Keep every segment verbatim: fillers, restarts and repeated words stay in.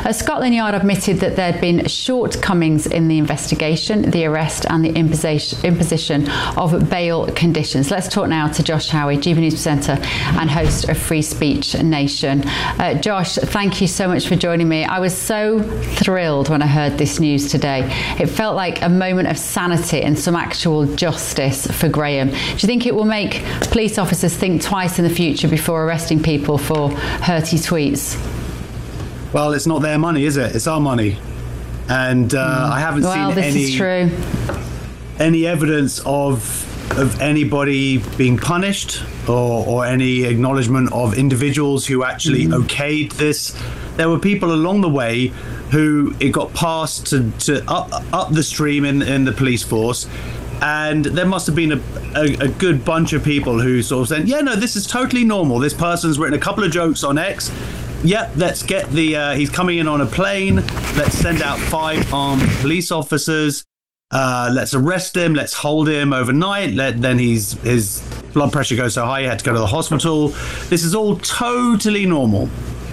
Uh, Scotland Yard admitted that there had been shortcomings in the investigation, the arrest and the imposition, imposition of bail conditions. Let's talk now to Josh Howie, G B News presenter and host of Free Speech Nation. Uh, Josh, thank you so much for joining me. I was so thrilled when I heard this news today. It felt like a moment of sanity and some actual justice for Graham. Do you think it will make police officers think twice in the future before arresting people for hurty tweets? Well, it's not their money, is it? It's our money. And uh, mm. I haven't well, seen this any is true. any evidence of of anybody being punished or, or any acknowledgement of individuals who actually mm. okayed this. There were people along the way who it got passed to, to up up the stream in, in the police force. And there must have been a, a, a good bunch of people who sort of said, yeah, no, this is totally normal. This person's written a couple of jokes on X. Yep, let's get the, uh, he's coming in on a plane. Let's send out five armed police officers. Uh, let's arrest him. Let's hold him overnight. Let, then he's, his blood pressure goes so high, he had to go to the hospital. This is all totally normal.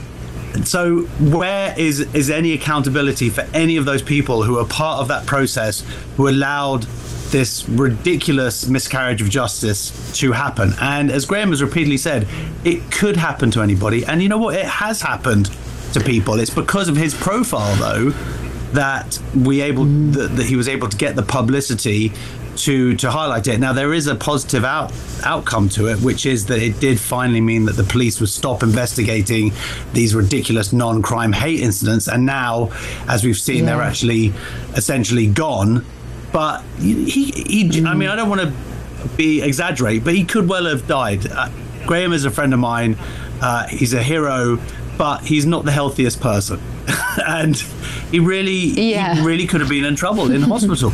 So where is, is any accountability for any of those people who are part of that process, who allowed this ridiculous miscarriage of justice to happen? And as Graham has repeatedly said, it could happen to anybody. And you know what? It has happened to people. It's because of his profile, though, that we able that, that he was able to get the publicity to to highlight it. Now, there is a positive out, outcome to it, which is that it did finally mean that the police would stop investigating these ridiculous non-crime hate incidents. And now, as we've seen, yeah. they're actually essentially gone. But he, he mm. I mean, I don't want to be exaggerate, but he could well have died. Uh, Graham is a friend of mine. Uh, he's a hero, but he's not the healthiest person. And he really, yeah. he really could have been in trouble in hospital.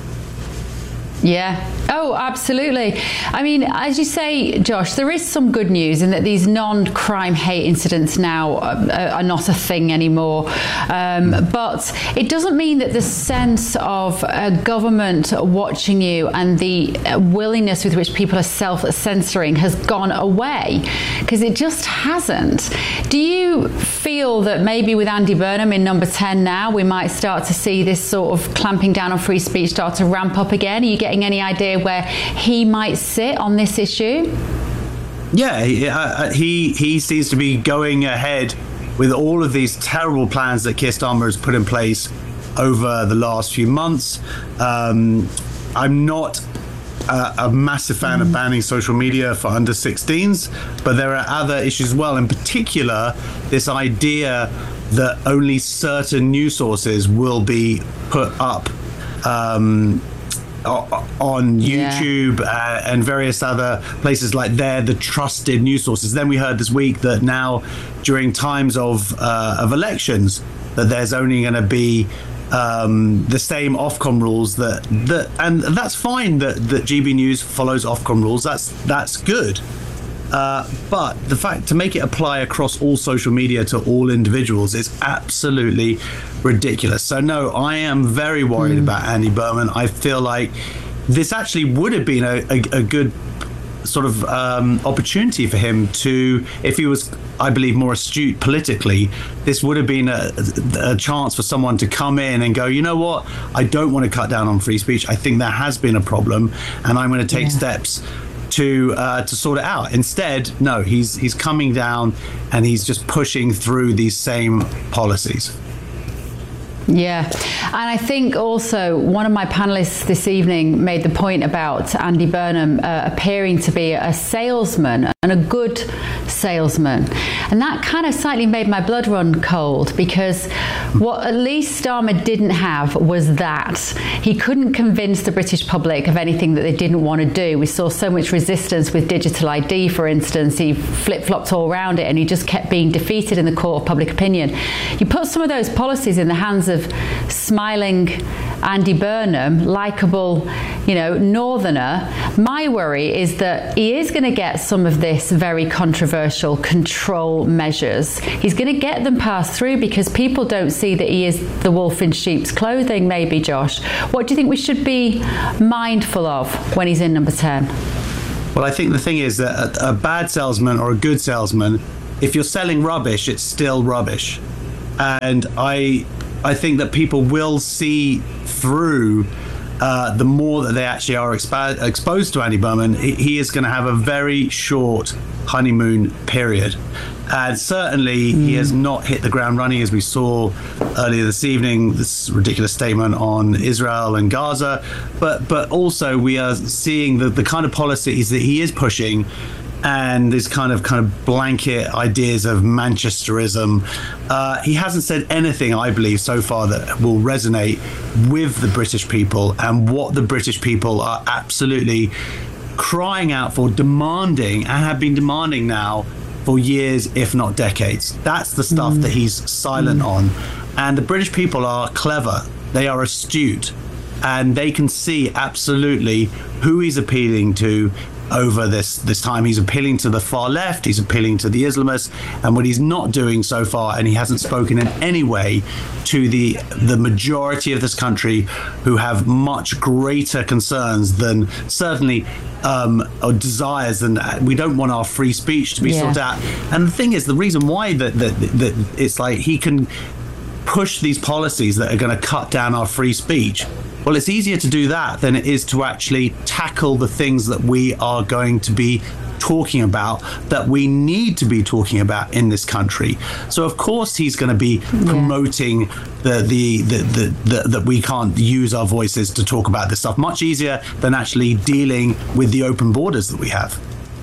Yeah. Oh, absolutely. I mean, as you say, Josh, there is some good news in that these non-crime hate incidents now are, are not a thing anymore. Um, but it doesn't mean that the sense of a government watching you and the willingness with which people are self-censoring has gone away, because it just hasn't. Do you feel that maybe with Andy Burnham in number ten now, we might start to see this sort of clamping down on free speech start to ramp up again? Are you getting any idea where he might sit on this issue? Yeah, he, uh, he he seems to be going ahead with all of these terrible plans that Keir Starmer has put in place over the last few months. Um, I'm not a, a massive fan mm. of banning social media for under sixteens, but there are other issues as well. In particular, this idea that only certain news sources will be put up um, on YouTube yeah. uh, and various other places like they're the trusted news sources. Then we heard this week that now during times of uh, of elections that there's only going to be um, the same Ofcom rules that that and that's fine that that G B News follows Ofcom rules. That's that's good. Uh, but the fact to make it apply across all social media to all individuals is absolutely ridiculous. So no, I am very worried mm. about Andy Burnham. I feel like this actually would have been a, a, a good sort of um, opportunity for him to, if he was, I believe, more astute politically, this would have been a, a chance for someone to come in and go, you know what, I don't want to cut down on free speech. I think there has been a problem and I'm going to take yeah. steps to uh, to sort it out. Instead, no, he's he's coming down and he's just pushing through these same policies. Yeah, and I think also one of my panelists this evening made the point about Andy Burnham uh, appearing to be a salesman and a good salesman. And that kind of slightly made my blood run cold, because what at least Starmer didn't have was that. He couldn't convince the British public of anything that they didn't want to do. We saw so much resistance with digital I D, for instance. He flip-flopped all around it and he just kept being defeated in the court of public opinion. You put some of those policies in the hands of smiling Andy Burnham, likeable, you know, northerner. My worry is that he is going to get some of this very controversial control measures. He's going to get them passed through because people don't see that he is the wolf in sheep's clothing, maybe, Josh. What do you think we should be mindful of when he's in number ten? Well, I think the thing is that a, a bad salesman or a good salesman, if you're selling rubbish, it's still rubbish. And I, I think that people will see through uh, the more that they actually are expo- exposed to Andy Burnham. He, he is going to have a very short honeymoon period. And certainly mm. he has not hit the ground running, as we saw earlier this evening, this ridiculous statement on Israel and Gaza. But but also we are seeing the, the kind of policies that he is pushing, and this kind of kind of blanket ideas of Manchesterism. Uh, he hasn't said anything, I believe, so far that will resonate with the British people and what the British people are absolutely crying out for, demanding, and have been demanding now for years, if not decades. That's the stuff mm. that he's silent mm. on. And the British people are clever. They are astute. And they can see absolutely who he's appealing to over this, this time. He's appealing to the far left. He's appealing to the Islamists. And what he's not doing so far, and he hasn't spoken in any way to the the majority of this country who have much greater concerns than certainly um, or desires than we don't want our free speech to be yeah. sorted out. And the thing is, the reason why that, that, that it's like he can push these policies that are going to cut down our free speech. Well, it's easier to do that than it is to actually tackle the things that we are going to be talking about, that we need to be talking about in this country. So, of course, he's going to be promoting yeah. the, the, the, the, the that we can't use our voices to talk about this stuff. Much easier than actually dealing with the open borders that we have.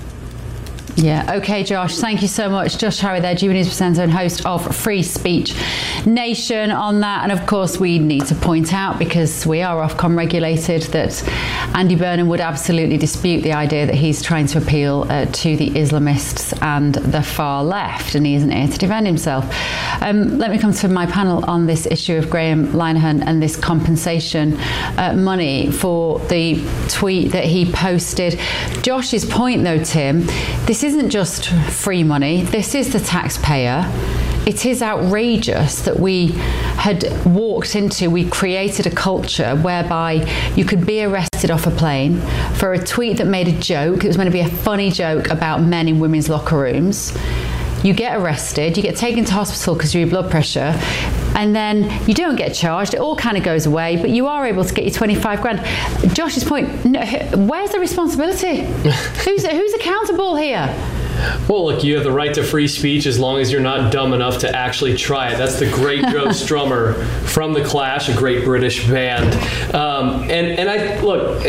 Yeah, okay, Josh, thank you so much. Josh Harry there, G B News presenter and host of Free Speech Nation on that. And of course, we need to point out, because we are Ofcom regulated, that Andy Burnham would absolutely dispute the idea that he's trying to appeal uh, to the Islamists and the far left, and he isn't here to defend himself. Um, let me come to my panel on this issue of Graham Linehan and this compensation uh, money for the tweet that he posted. Josh's point, though, Tim, this isn't just free money. This is the taxpayer. It is outrageous that we had walked into, we created a culture whereby you could be arrested off a plane for a tweet that made a joke. It was meant to be a funny joke about men in women's locker rooms. You get arrested, you get taken to hospital because of your blood pressure, and then you don't get charged. It all kind of goes away, but you are able to get your twenty-five grand. Josh's point, no, where's the responsibility? who's who's accountable here? Well, look, you have the right to free speech as long as you're not dumb enough to actually try it. That's the great Joe Strummer from The Clash, a great British band. Um, and, and I look,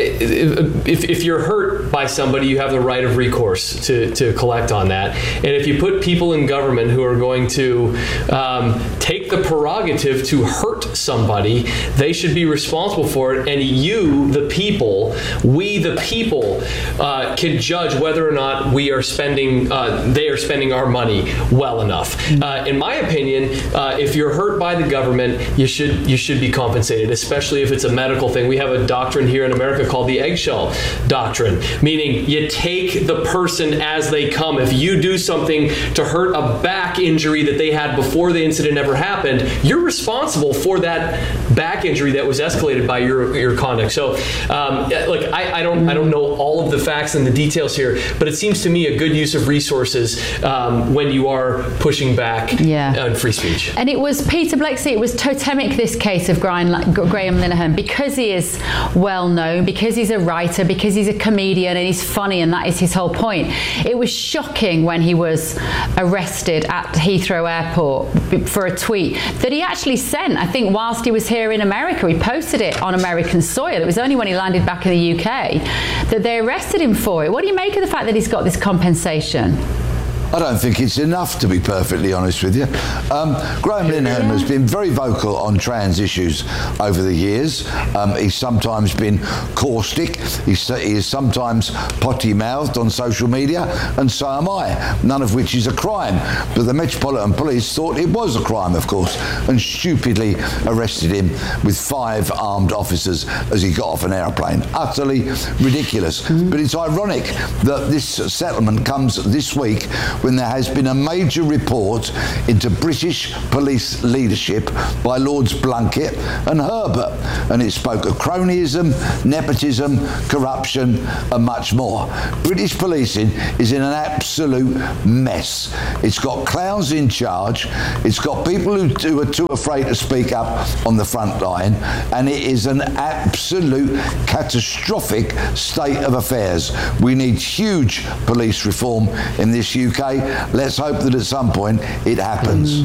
if, if you're hurt by somebody, you have the right of recourse to, to collect on that. And if you put people in government who are going to um, take the prerogative to hurt somebody, they should be responsible for it. And you, the people, we, the people, uh, can judge whether or not we are spending Uh, they are spending our money well enough. Uh, in my opinion, uh, if you're hurt by the government, you should you should be compensated, especially if it's a medical thing. We have a doctrine here in America called the eggshell doctrine, meaning you take the person as they come. If you do something to hurt a back injury that they had before the incident ever happened, you're responsible for that back injury that was escalated by your your conduct. So, um, look, I, I don't I don't know all of the facts and the details here, but it seems to me a good use of resources um, when you are pushing back yeah. on free speech. And it was Peter Bleksley, it was totemic, this case of Graham Linehan, because he is well known, because he's a writer, because he's a comedian and he's funny, and that is his whole point. It was shocking when he was arrested at Heathrow Airport for a tweet that he actually sent, I think, whilst he was here in America. He posted it on American soil. It was only when he landed back in the U K that they arrested him for it. What do you make of the fact that he's got this compensation? I don't think it's enough, to be perfectly honest with you. Um, Graham Linehan has been very vocal on trans issues over the years. Um, he's sometimes been caustic. He's, he is sometimes potty-mouthed on social media, and so am I, none of which is a crime. But the Metropolitan Police thought it was a crime, of course, and stupidly arrested him with five armed officers as he got off an aeroplane. Utterly ridiculous. Mm-hmm. But it's ironic that this settlement comes this week when there has been a major report into British police leadership by Lords Blunkett and Herbert, and it spoke of cronyism, nepotism, corruption and much more. British policing is in an absolute mess. It's got clowns in charge, it's got people who, who are too afraid to speak up on the front line, and it is an absolute catastrophic state of affairs. We need huge police reform in this U K. Let's hope that at some point it happens.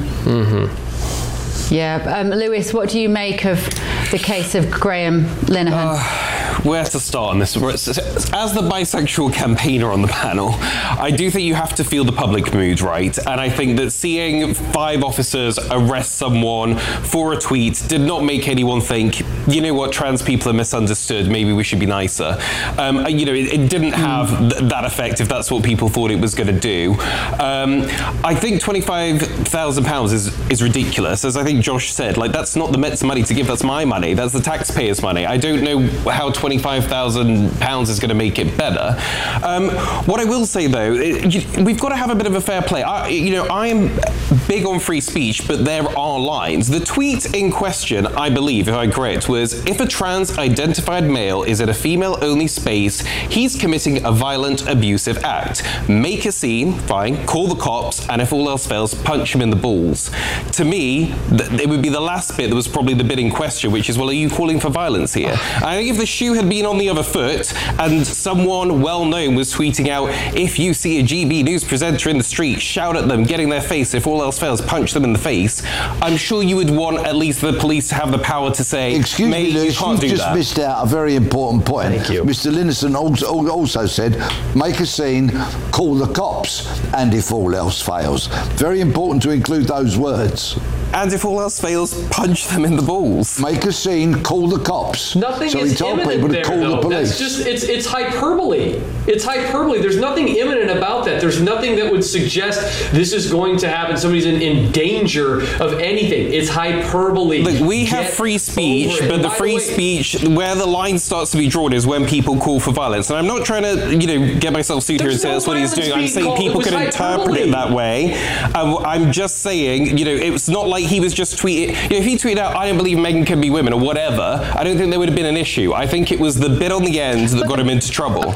Mm-hmm. Yeah. Um, Lewis, what do you make of the case of Graham Linehan? Uh, where to start on this? As the bisexual campaigner on the panel, I do think you have to feel the public mood, right? And I think that seeing five officers arrest someone for a tweet did not make anyone think, you know what, trans people are misunderstood, maybe we should be nicer. Um, you know, it, it didn't have th- that effect if that's what people thought it was going to do. Um, I think twenty-five thousand pounds is, is ridiculous. As I think Josh said, like, that's not the Met's money to give, that's my money, that's the taxpayers' money. I don't know how twenty-five thousand pounds is going to make it better. Um, what I will say, though, it, we've got to have a bit of a fair play. I, you know, I am big on free speech, but there are lines. The tweet in question, I believe, if I'm correct, was, if a trans-identified male is in a female-only space, he's committing a violent, abusive act. Make a scene, fine, call the cops, and if all else fails, punch him in the balls. To me, th- it would be the last bit that was probably the bit in question, which is, well, are you calling for violence here? I think if the shoe had been on the other foot and someone well-known was tweeting out, if you see a G B News presenter in the street, shout at them, get in their face, if all else fails, punch them in the face, I'm sure you would want at least the police to have the power to say, excuse me, you Lewis, can't you've do just that. missed out a very important point. Thank you. Mister Linehan also, also said, make a scene, call the cops, and if all else fails. Very important to include those words. And if all else fails, punch them in the balls. Make a scene, call the cops. Nothing so is he told imminent people there, to call though. the police. That's just, it's, it's hyperbole. It's hyperbole. There's nothing imminent about that. There's nothing that would suggest this is going to happen. Somebody's in, in danger of anything. It's hyperbole. Look, we have Get free speech, over it. but the By free way- speech, where the line starts to be drawn is when people call for violence. And I'm not trying to, you know, get myself sued here and There's say no that's what he's violence doing. I'm being saying called. people It was could interpret hyperbole. it that way. Um, I'm just saying, you know, it's not like he was just tweeting. You know, if he tweeted out, I don't believe men can be women or whatever, I don't think there would have been an issue. I think it was the bit on the end that got him into trouble.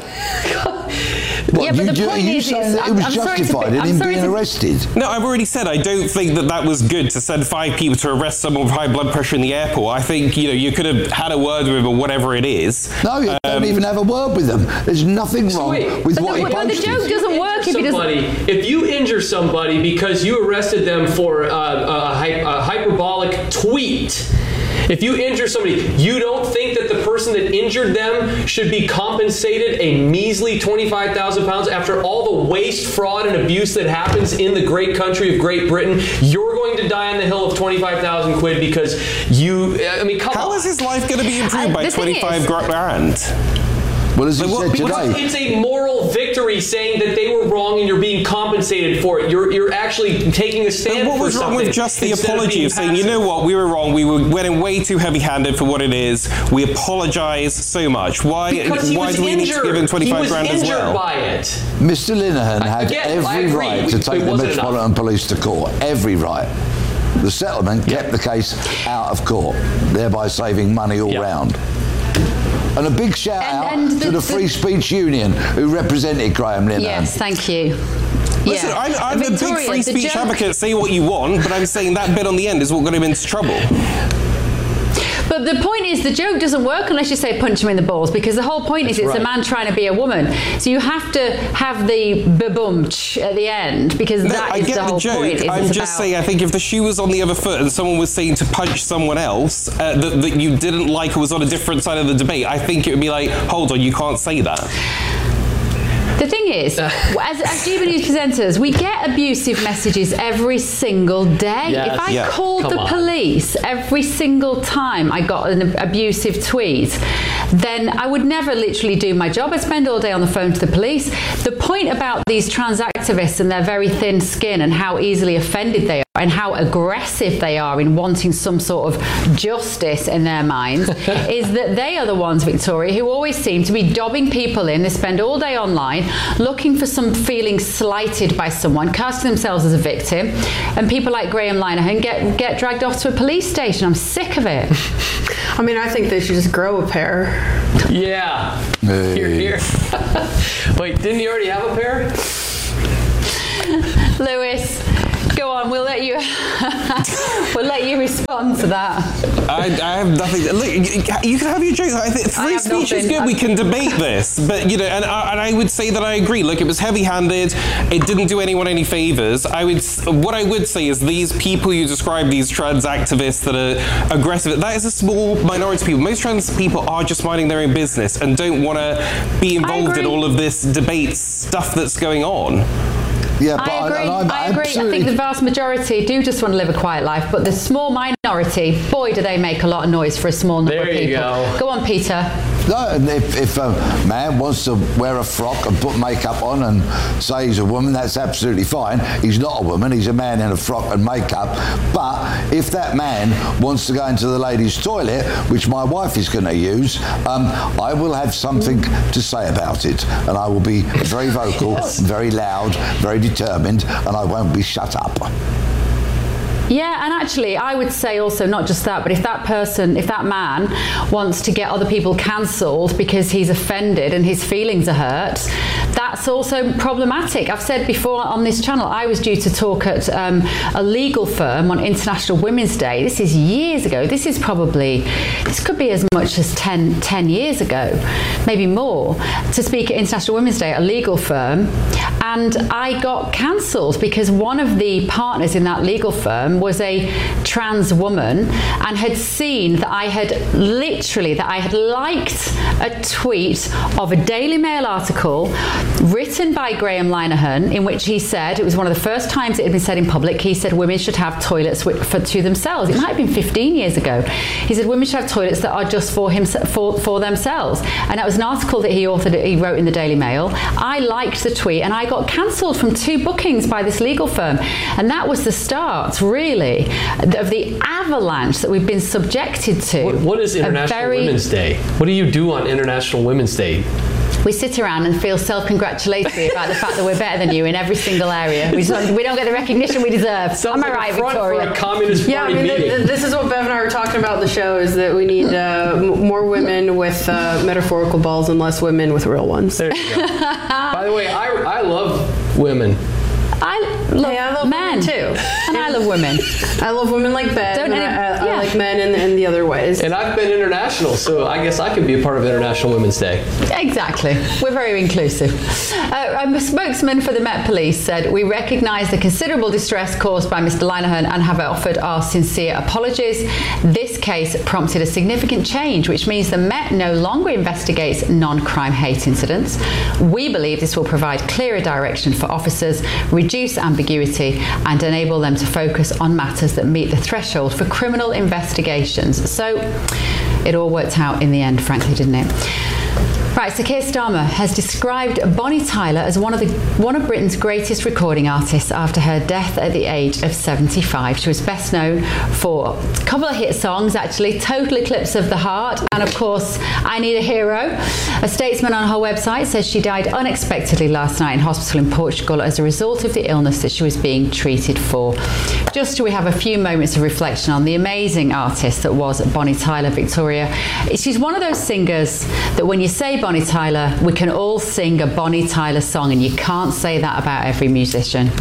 What, Yeah, but you, the do- point are you is, saying is- that it I'm- was I'm sorry to justified be- in I'm him sorry being to- arrested? No, I've already said I don't think that that was good to send five people to arrest someone with high blood pressure in the airport. I think, you know, you could have had a word with him or whatever it is. No, you don't even have a word with them. There's nothing So wrong wait, with but what the- he but the posted. joke doesn't You work injure if he doesn't- somebody- If you injure somebody because you arrested them for uh, a, hy- a hyperbolic tweet, if you injure somebody, you don't think that the person that injured them should be compensated a measly twenty-five thousand pounds after all the waste, fraud, and abuse that happens in the great country of Great Britain? You're going to die on the hill of twenty-five thousand quid because you, I mean, come How on. is his life going to be improved I- by the thing twenty-five is- grand? Well, as he Like, what- said because today, It's a moral victory saying that they were wrong and you're being compensated for it. You're you're actually taking a stand Then what for was wrong with something just the instead apology being of saying, you passive. know what, we were wrong, we were, went in way too heavy-handed for what it is, we apologise so much. Why, Because he why was do we need injured. to give him twenty-five he was grand as injured well? by it. Mister Linehan had Again, I every agree. right to It take the wasn't Metropolitan enough. Police to court. Every right. The settlement kept the case out of court, thereby saving money all Yeah. round. And a big shout And- out and to the- the Free Speech Union who represented Graham Linehan. Yes, thank you. Listen, yeah. I'm, I'm a big Victoria, free the speech joke- advocate, say what you want, but I'm saying that bit on the end is what got him into trouble. But the point is, the joke doesn't work unless you say punch him in the balls, because the whole point is it's right. a man trying to be a woman. So you have to have the ba-boom-ch at the end, because No, that I is get the the whole joke. point. is I'm it's just about- saying, I think if the shoe was on the other foot and someone was saying to punch someone else uh, that, that you didn't like or was on a different side of the debate, I think it would be like, hold on, you can't say that. The thing is, as, as G B News presenters, we get abusive messages every single day. Yes. If I Yeah. called Come the on. police every single time I got an abusive tweet, then I would never literally do my job. I'd spend all day on the phone to the police. The point about these trans activists and their very thin skin and how easily offended they are and how aggressive they are in wanting some sort of justice in their minds is that they are the ones, Victoria, who always seem to be dobbing people in. They spend all day online looking for some feeling slighted by someone, casting themselves as a victim, and people like Graham Linehan get, get dragged off to a police station. I'm sick of it. I mean, I think they should just grow a pair. Yeah. Hey. Here, here. Wait, didn't you already have a pair? Lewis, go on. We'll let you. we'll let you respond to that. I, I have nothing. Look, you can have your jokes. I think free have speech is nothing. good. We can debate this, but you know, and I, and I would say that I agree. Look, it was heavy-handed. It didn't do anyone any favors. I would. What I would say is these people you describe, these trans activists that are aggressive. That is a small minority of people. Most trans people are just minding their own business and don't want to be involved in all of this debate stuff that's going on. Yeah, but I agree. and I'm I agree. I absolutely- think the vast majority do just want to live a quiet life, but the small minority, boy, do they make a lot of noise for a small number There of you people. go. Go on, Peter. No, and if, if a man wants to wear a frock and put makeup on and say he's a woman, that's absolutely fine. He's not a woman, he's a man in a frock and makeup. But if that man wants to go into the ladies' toilet, which my wife is going to use, um, I will have something to say about it. And I will be very vocal, very loud, very determined, and I won't be shut up. Yeah, and actually, I would say also not just that, but if that person, if that man wants to get other people cancelled because he's offended and his feelings are hurt, that's also problematic. I've said before on this channel, I was due to talk at um, a legal firm on International Women's Day. This is years ago. This is probably, this could be as much as ten, ten years ago, maybe more, to speak at International Women's Day at a legal firm. And I got cancelled because one of the partners in that legal firm was a trans woman and had seen that I had literally, that I had liked a tweet of a Daily Mail article written by Graham Linehan in which he said, it was one of the first times it had been said in public, he said women should have toilets for, to themselves. It might have been fifteen years ago. He said women should have toilets that are just for him, for, for themselves. And that was an article that he authored, he wrote in the Daily Mail. I liked the tweet and I got cancelled from two bookings by this legal firm. And that was the start, really, of the avalanche that we've been subjected to. What, what is International very, Women's Day? What do you do on International Women's Day? We sit around and feel self-congratulatory about the fact that we're better than you in every single area. We, just, we don't get the recognition we deserve. Sounds Am like I right, a front Victoria? for a Communist Yeah, I Party mean, meeting. th- th- this is what Bev and I were talking about in the show, is that we need uh, m- more women with uh, metaphorical balls and less women with real ones. There you go. By the way, I, I love women. I love, Hey, I love men women too. And I love women. I love women like Ben, Don't and any- I, I, yeah. I like men in, in the other ways. And I've been international, so I guess I could be a part of International Women's Day. Exactly. We're very inclusive. Uh, a spokesman for the Met Police said, we recognise the considerable distress caused by Mister Linehan and have offered our sincere apologies. This case prompted a significant change, which means the Met no longer investigates non-crime hate incidents. We believe this will provide clearer direction for officers, reduce ambiguity and enable them to focus on matters that meet the threshold for criminal investigations. So it all worked out in the end, frankly, didn't it? Right, so Keir Starmer has described Bonnie Tyler as one of the one of Britain's greatest recording artists after her death at the age of seventy-five. She was best known for a couple of hit songs, actually, Total Eclipse of the Heart and, of course, I Need a Hero. A statesman on her website says she died unexpectedly last night in hospital in Portugal as a result of the illness that she was being treated for. Just so we have a few moments of reflection on the amazing artist that was Bonnie Tyler, Victoria. She's one of those singers that when you say Bonnie Tyler, we can all sing a Bonnie Tyler song, and you can't say that about every musician.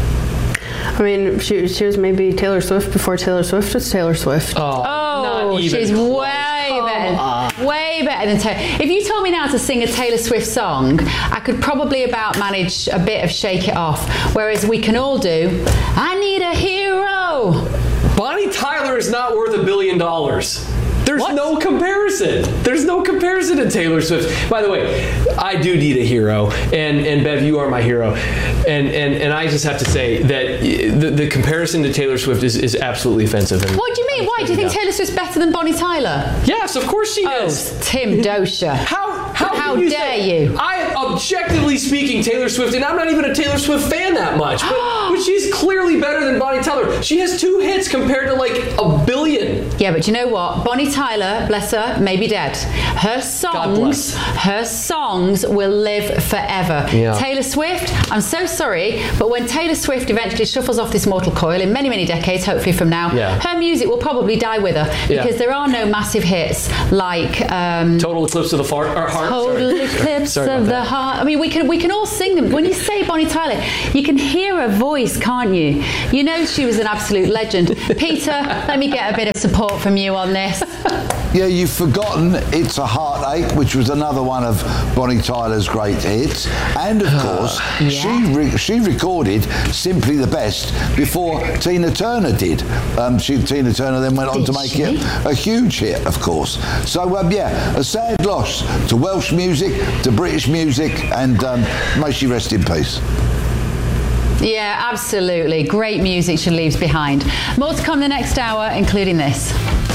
I mean, she, she was maybe Taylor Swift before Taylor Swift was Taylor Swift. Oh, Oh, she's way better, way better than Taylor. If you told me now to sing a Taylor Swift song, I could probably about manage a bit of Shake It Off, whereas we can all do I Need a Hero. Bonnie Tyler is not worth a billion dollars. There's What? no comparison. There's no comparison to Taylor Swift. By the way, I do need a hero, and and Bev, you are my hero, and and, and I just have to say that the, the comparison to Taylor Swift is, is absolutely offensive. And What do you mean? Why? Do you think Taylor Swift's better than Bonnie Tyler? Yes, of course she Oh, is. Tim Dosha. How How, How can you dare say, you? I, objectively speaking, Taylor Swift, and I'm not even a Taylor Swift fan that much, but, but she's clearly better than Bonnie Tyler. She has two hits compared to like a billion. Yeah, but you know what? Bonnie Tyler, bless her, may be dead. Her songs, her songs will live forever. Yeah. Taylor Swift, I'm so sorry, but when Taylor Swift eventually shuffles off this mortal coil in many, many decades, hopefully from now, yeah. her music will probably die with her because yeah. there are no massive hits like um, Total Eclipse of the Far- or Heart. Total sorry. Eclipse sorry of the that. Heart. I mean, we can we can all sing them. When you say Bonnie Tyler, you can hear her voice, can't you? You know she was an absolute legend. Peter, let me get a bit of support from you on this. Yeah, you've forgotten It's a Heartache, which was another one of Bonnie Tyler's great hits. And of course, yeah. she re- she recorded Simply the Best before Tina Turner did. Um, she, Tina Turner then went on Did to make she? it a huge hit, of course. So, um, yeah, a sad loss to Welsh music, to British music, and um, may she rest in peace. Yeah, absolutely. Great music she leaves behind. More to come the next hour, including this.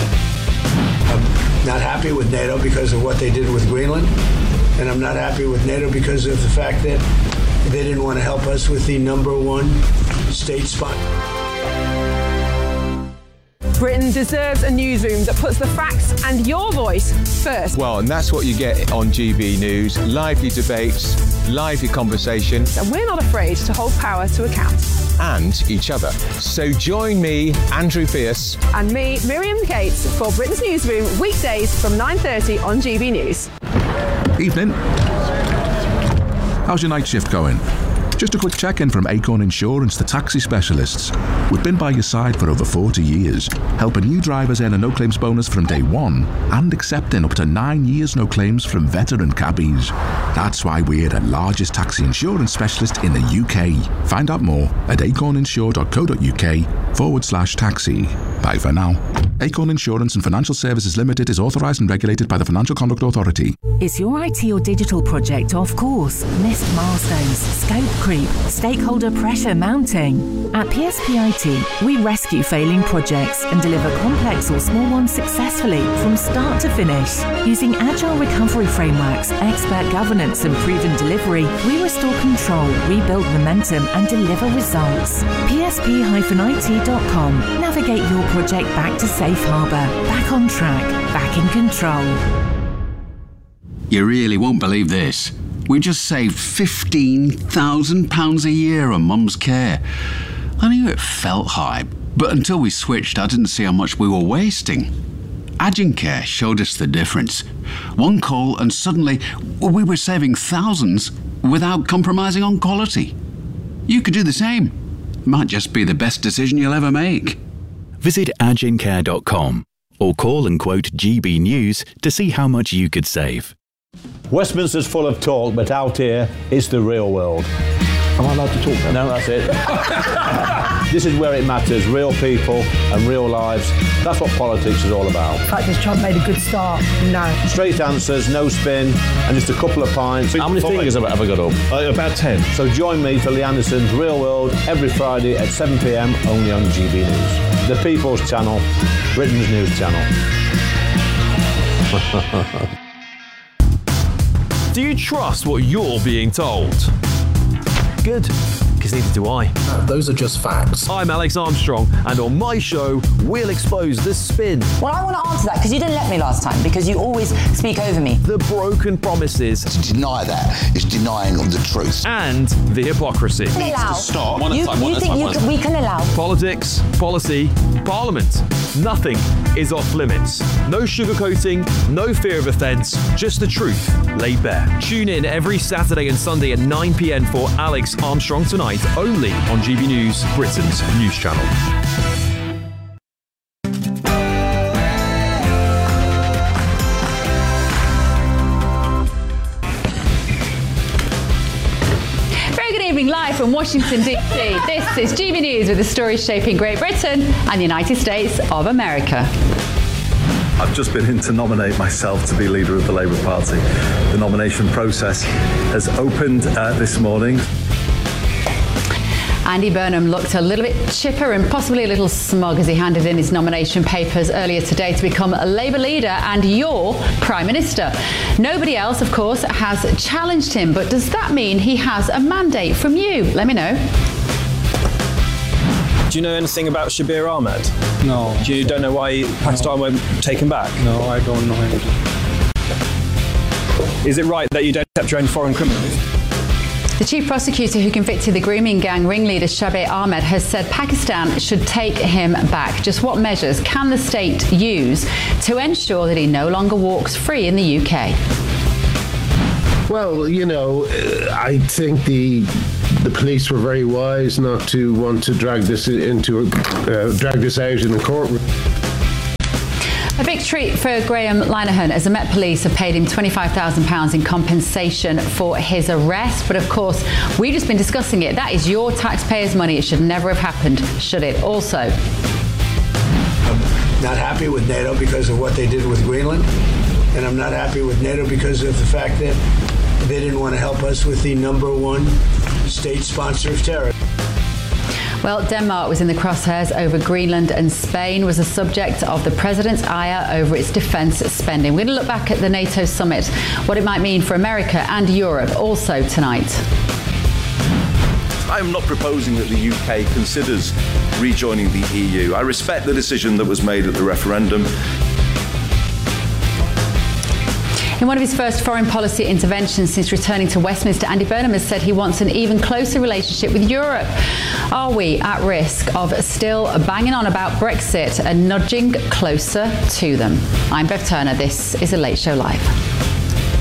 I'm not happy with NATO because of what they did with Greenland. And I'm not happy with NATO because of the fact that they didn't want to help us with the number one state spot. Britain deserves a newsroom that puts the facts and your voice first. Well, and that's what you get on G B News. Lively debates, lively conversation. And we're not afraid to hold power to account. And each other. So join me, Andrew Pierce. And me, Miriam Cates, for Britain's Newsroom, weekdays from nine thirty on G B News. Evening. How's your night shift going? Just a quick check-in from Acorn Insurance, the taxi specialists. We've been by your side for over forty years, helping new drivers earn a no-claims bonus from day one and accepting up to nine years no claims from veteran cabbies. That's why we're the largest taxi insurance specialist in the U K. Find out more at acorninsure.co.uk forward slash taxi. Bye for now. Acorn Insurance and Financial Services Limited is authorised and regulated by the Financial Conduct Authority. Is your I T or digital project off course? Missed milestones, scope creep, stakeholder pressure mounting? At P S P I T, we rescue failing projects and deliver complex or small ones successfully from start to finish. Using agile recovery frameworks, expert governance and proven delivery, we restore control, rebuild momentum and deliver results. P S P I T dot com. Navigate your project back to safe harbour, back on track, back in control. You really won't believe this. We just saved fifteen thousand pounds a year on Mum's care. I knew it felt high, but until we switched, I didn't see how much we were wasting. Agincare showed us the difference. One call and suddenly we were saving thousands without compromising on quality. You could do the same. Might just be the best decision you'll ever make. Visit agincare dot com or call and quote G B News to see how much you could save. Westminster's full of talk, but out here, it's the real world. Am I allowed to talk now? No, that's it. This is where it matters, real people and real lives. That's what politics is all about. In fact, has Trump made a good start? No. Straight answers, no spin, and just a couple of pints. How many fingers have I ever got up? Uh, about ten. So join me for Lee Anderson's Real World every Friday at seven p m only on G B News. The People's Channel, Britain's news channel. Do you trust what you're being told? Good, because neither do I. Uh, those are just facts. I'm Alex Armstrong, and on my show, we'll expose the spin. Well, I want to answer that, because you didn't let me last time, because you always speak over me. The broken promises. To deny that is denying the truth. And the hypocrisy. Needs to stop. You, you think you can, we can allow? Politics, policy, parliament. Nothing is off limits. No sugarcoating, no fear of offence, just the truth laid bare. Tune in every Saturday and Sunday at nine p m for Alex Armstrong Tonight, only on G B News, Britain's news channel. Live from Washington, D C, this is G B News with the stories shaping Great Britain and the United States of America. I've just been in to nominate myself to be leader of the Labour Party. The nomination process has opened uh, this morning. Andy Burnham looked a little bit chipper and possibly a little smug as he handed in his nomination papers earlier today to become a Labour leader and your Prime Minister. Nobody else, of course, has challenged him, but does that mean he has a mandate from you? Let me know. Do you know anything about Shabir Ahmed? No. Do you don't know why Pakistan no. won't take him back? No, I don't know anything. Is it right that you don't accept your own foreign criminals? The chief prosecutor who convicted the grooming gang ringleader Shabir Ahmed has said Pakistan should take him back. Just what measures can the state use to ensure that he no longer walks free in the U K? Well, you know, I think the the police were very wise not to want to drag this into uh, drag this out in the courtroom. A big treat for Graham Linehan as the Met Police have paid him twenty-five thousand pounds in compensation for his arrest. But of course, we've just been discussing it. That is your taxpayers' money. It should never have happened, should it? Also, I'm not happy with NATO because of what they did with Greenland. And I'm not happy with NATO because of the fact that they didn't want to help us with the number one state sponsor of terror. Well, Denmark was in the crosshairs over Greenland, and Spain was the subject of the president's ire over its defence spending. We're going to look back at the NATO summit, what it might mean for America and Europe also tonight. I am not proposing that the U K considers rejoining the E U. I respect the decision that was made at the referendum. In one of his first foreign policy interventions since returning to Westminster, Andy Burnham has said he wants an even closer relationship with Europe. Are we at risk of still banging on about Brexit and nudging closer to them? I'm Bev Turner. This is a Late Show Live.